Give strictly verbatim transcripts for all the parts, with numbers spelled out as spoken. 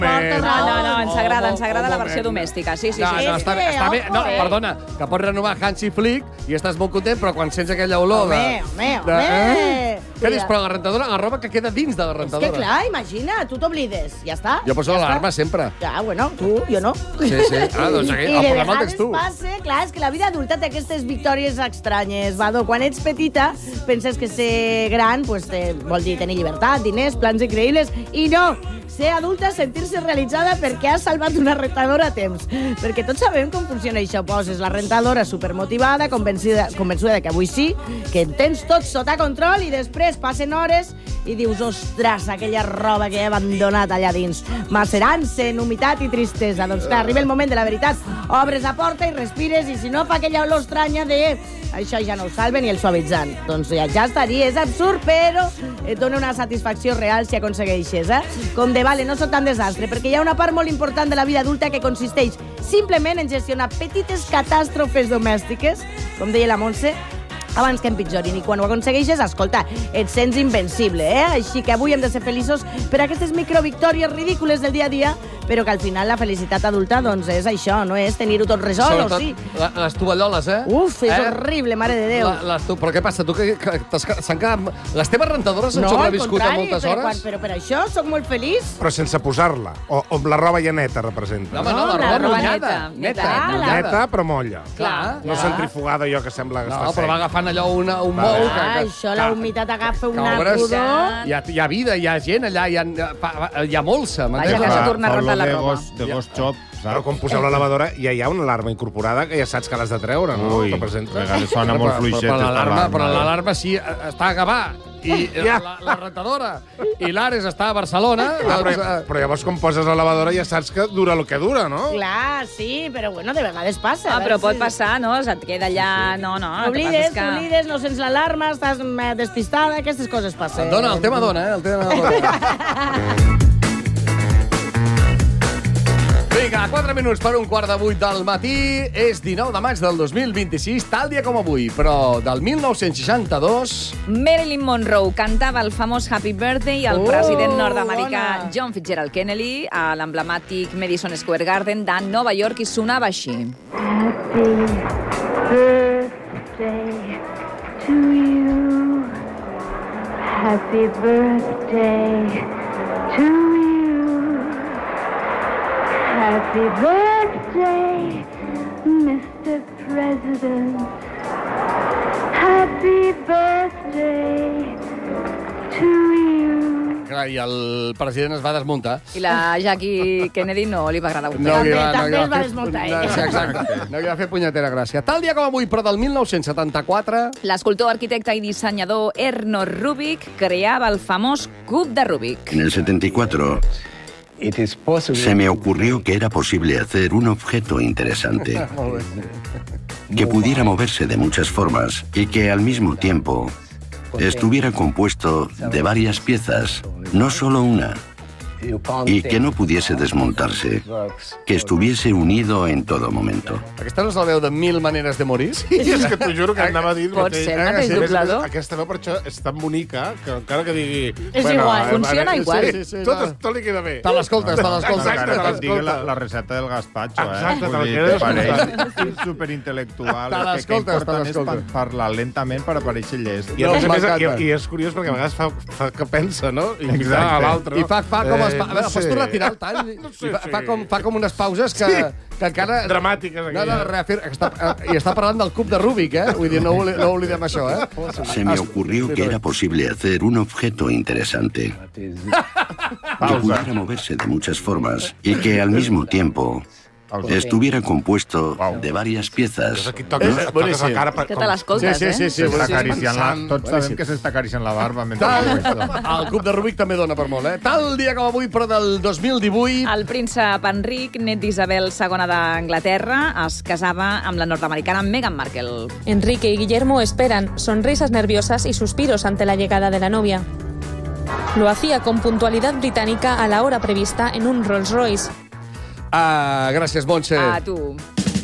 Porta No, raó. no, no, ens agrada, ens agrada un la versió moment. domèstica. Sí, sí, No, sí. no, sí. està bé, està bé. No, Ojo, eh? perdona, que pots renovar Hansi Flick i estàs molt content, però quan sents aquella olor de... Home, home, de- home. Eh? Què dius? Però la rentadora, la roba que queda dins de la És rentadora. que clar, imagina, tu t'oblides, ja està. Jo poso ja l'alarma està. sempre. Ja, bueno, tu, jo no. Sí, sí. Ah, doncs aquí, I el de problema el vegades tens tu. passa, clar, és que la vida adulta té aquestes victòries estranyes, Vado. Quan ets petita, penses que ser gran pues, te, vol dir tenir llibertat, diners, plans increïbles, i no! Ser adulta, sentir-se realitzada perquè has salvat una rentadora a temps. Perquè tots sabem com funciona això. Poses la rentadora supermotivada, convencida, convençuda de que avui sí, que en tens tot sota control i després passen hores i dius, ostres, aquella roba que he abandonat allà dins, macerant-se en humitat i tristesa. Doncs clar, arriba el moment de la veritat. Obres la porta i respires, i si no fa aquella olor estranya de això ja no ho salven, i el suavitzant. Doncs ja, ja estaria, és absurd, però et dona una satisfacció real si aconsegueixes, eh? Com de vale, no sóc tan desastre, perquè hi ha una part molt important de la vida adulta que consisteix simplement en gestionar petites catàstrofes domèstiques, com deia la Montse, abans que empitjorin. I quan ho aconsegueixes, escolta, et sents invencible, eh? Així que avui hem de ser feliços per aquestes microvictòries ridícules del dia a dia, però que al final la felicitat adulta, doncs, és això, no és tenir-ho tot resolt, o sí. la- les tovalloles, eh? Uf, és eh? horrible, mare de Déu. La, les tu, però què passa? Tu que, que t'has ca- s'han quedat... Les teves rentadores han No, al sobreviscut a contrari, moltes però, hores? quan, però per això sóc molt feliç. Però sense posar-la. O, o amb la roba ja neta, representa. No, home, no, No, la la roba roba mullada. neta, Neta, neta. mullada. Neta, però molla. Clar. No centrifugada, allò que sembla que No, està però va sec. agafant allò una, un Va, mou... va. Ah, això, la humitat agafa una obres, pudor. hi, ha, hi ha vida, hi ha gent allà, hi ha, fa- hi ha molsa, Vaja, m'entens? que s'ha tornat a Fa rentar olor la de roba. gos, de gos xop, Però saps? quan poseu la lavadora ja hi ha una alarma incorporada que ja saps que l'has de treure, no? Ui, Representa. a vegades sona molt Però- fluixet, però esta l'alarma, alarma, però eh? l'alarma sí, eh, està a Gavà, i Ja. la, la rentadora, i l'Ares està a Barcelona, Ah, doncs... però, eh, però llavors, quan poses la lavadora, ja saps que dura el que dura, no? Clar, sí, però bueno, de vegades passa. Ah, a però veure pot si- passar, no? Et queda allà... No, no, el que passa T'oblides, és que... t'oblides, no sents l'alarma, estàs eh, despistada, aquestes coses passen. Dona, el tema dona, eh? El tema dona. Vinga, quatre minuts per un quart de vuit del matí. És dinou de maig del dos mil vint-i-sis, tal dia com avui, però del mil nou-cents seixanta-dos... Marilyn Monroe cantava el famós Happy Birthday al Oh, president nord-americà bona. John Fitzgerald Kennedy a l'emblemàtic Madison Square Garden de Nova York i sonava així. Happy birthday to you. Happy birthday, mister President. Happy birthday to you. Clar, i el president es va desmuntar. I la Jackie Kennedy no li va agradar un No pèl. li va, no també li va es va fer- desmuntar, no, ell. sí, exacte. No li va fer punyetera gràcia. Tal dia com avui, però del mil nou-cents setanta-quatre... L'escultor, arquitecte i dissenyador Erno Rubik creava el famós cub de Rubik. En el setenta y cuatro se me ocurrió que era posible hacer un objeto interesante, que pudiera moverse de muchas formas y que al mismo tiempo estuviera compuesto de varias piezas, no solo una, y que no pudiese desmontarse, que estuviese unido en todo momento. Aquesta no és la veu de Mil maneres de morir? I és que t'ho juro que anava a dir... Pot ser el mateix Sí, a més a més, doblador. Aquesta veu per això és tan bonica que encara que digui... És igual, funciona igual. Sí, sí, sí, tot, no. tot li queda bé. Te l'escoltes, te l'escoltes. Exacte, Encara que et te digui la, l'escoltes. la recepta del gazpacho, eh? Exacte, te Vull la dir, quedes pareix superintel·lectual. Te que- que l'escoltes, te important és l'escoltes. pa- parlar lentament per aparèixer llest. I, a més a més, m'encanta. i, I és curiós perquè a vegades fa, fa que pensa, no? I Exacte. a l'altre, no? I fa, fa com... Es, Eh, a veure, no pots sé. tornar a tirar el tall? No sé, I fa, sí. fa, com, fa com unes pauses que, que encara... Dramàtiques, No, no, aquelles. reafir... Està, I està parlant del cub de Rubik, eh? Vull dir, no, obli- no oblidem això, eh? Se me ocurrió que era posible hacer un objeto interesante, que pudiera moverse de muchas formas y que al mismo tiempo estuviera compuesto de varias piezas. Aquí toques, Eh, toques boníssim. la cara... Per, Que te l'escoltes, Sí, sí, sí, eh? sí. S'està sí, acariciant la, pensant. tots sabem que s'està acariciant la barba mentre Tal, diu esto. el cub de Rubik també dona per molt, eh? Tal dia com avui, però del dos mil divuit... El príncep Enric, net d'Isabel segona d'Anglaterra, es casava amb la nord-americana Meghan Markle. Enrique y Guillermo esperan, sonrisas nerviosas y suspiros ante la llegada de la novia. Lo hacía con puntualidad británica a la hora prevista en un Rolls Royce. Ah, gràcies, Montse. A tu.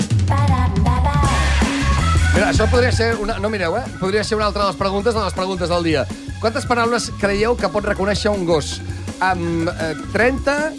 Mira, això podria ser una... No mireu, eh? Podria ser una altra de les preguntes de les preguntes del dia. Quantes paraules creieu que pot reconèixer un gos? Amb eh, trenta...